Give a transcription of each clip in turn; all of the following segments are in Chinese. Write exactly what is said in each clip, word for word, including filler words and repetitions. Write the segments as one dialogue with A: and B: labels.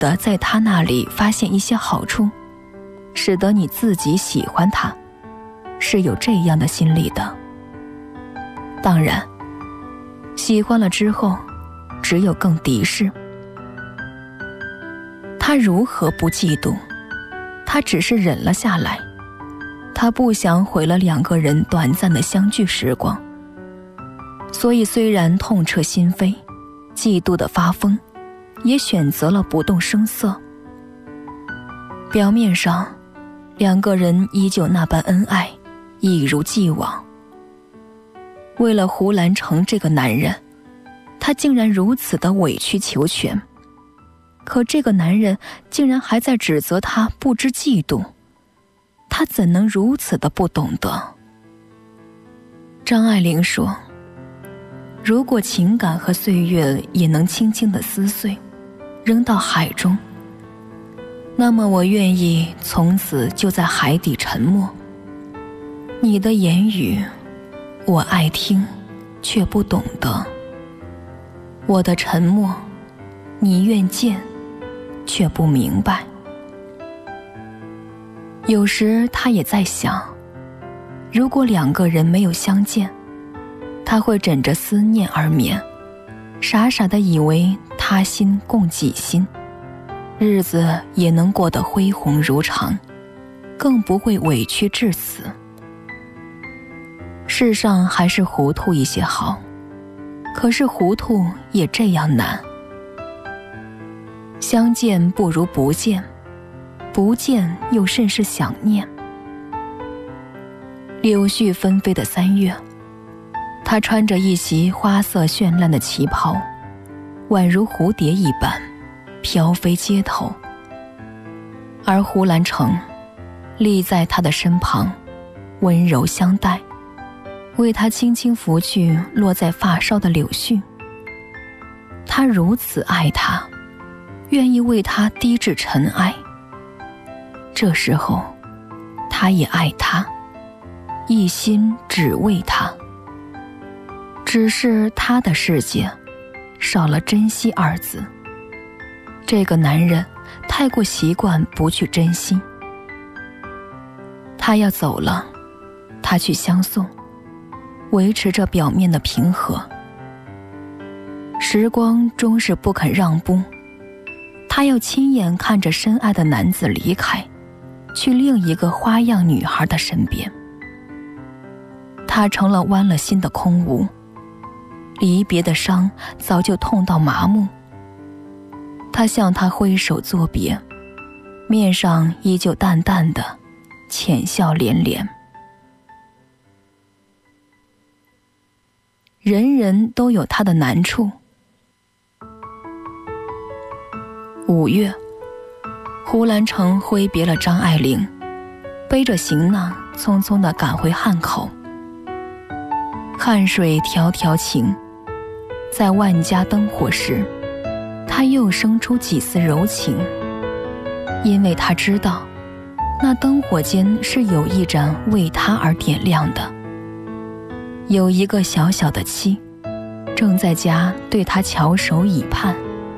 A: 地在他那里发现一些好处，使得你自己喜欢他，是有这样的心理的。当然，喜欢了之后，只有更敌视。他如何不嫉妒？他只是忍了下来。他不想毁了两个人短暂的相聚时光，所以虽然痛彻心扉，嫉妒的发疯，也选择了不动声色。表面上，两个人依旧那般恩爱，一如既往。为了胡兰成这个男人，他竟然如此的委曲求全，可这个男人竟然还在指责他不知嫉妒，他怎能如此的不懂得？张爱玲说，如果情感和岁月也能轻轻地撕碎，扔到海中，那么我愿意从此就在海底沉没。你的言语我爱听，却不懂得；我的沉默你愿见，却不明白。有时他也在想，如果两个人没有相见，他会枕着思念而眠，傻傻地以为他心共己心，日子也能过得恢宏如常，更不会委屈至此。世上还是糊涂一些好，可是糊涂也这样难。相见不如不见，不见又甚是想念。柳絮纷飞的三月，她穿着一袭花色绚烂的旗袍，宛如蝴蝶一般飘飞街头，而胡兰成立在她的身旁，温柔相待，为她轻轻拂去落在发梢的柳絮。他如此爱她，愿意为她低至尘埃。这时候他也爱她，一心只为她。只是他的世界少了珍惜二字，这个男人太过习惯不去珍惜。他要走了，他去相送，维持着表面的平和。时光终是不肯让步，他要亲眼看着深爱的男子离开，去另一个花样女孩的身边。他成了弯了心的空无，离别的伤早就痛到麻木。他向他挥手作别，面上依旧淡淡的浅笑连连。人人都有他的难处。五月，胡兰成挥别了张爱玲，背着行囊匆匆地赶回汉口。汗水迢迢情，在万家灯火时，他又生出几丝柔情，因为他知道，那灯火间是有一盏为他而点亮的。有一个小小的妻，正在家对他翘首以盼。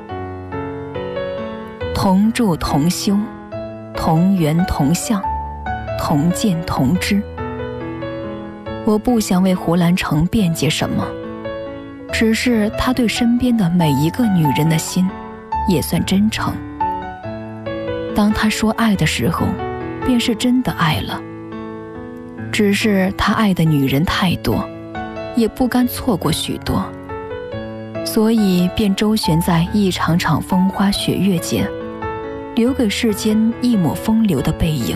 A: 同住同修，同源同向，同见同知。我不想为胡兰成辩解什么，只是他对身边的每一个女人的心也算真诚。当他说爱的时候，便是真的爱了。只是他爱的女人太多，也不甘错过许多，所以便周旋在一场场风花雪月间，留给世间一抹风流的背影。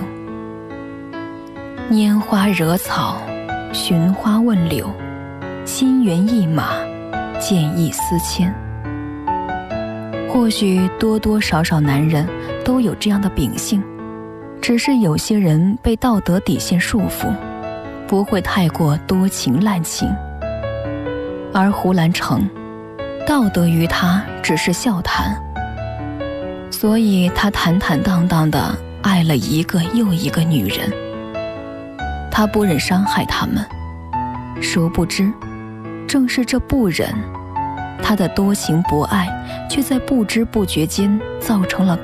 A: 拈花惹草，寻花问柳，心猿意马，见异思迁。或许多多少少男人都有这样的秉性，只是有些人被道德底线束缚，不会太过多情滥情。而胡兰成，道德于他只是笑谈，所以他坦坦荡荡地爱了一个又一个女人。他不忍伤害他们，殊不知正是这不忍，他的多情博爱却在不知不觉间造成了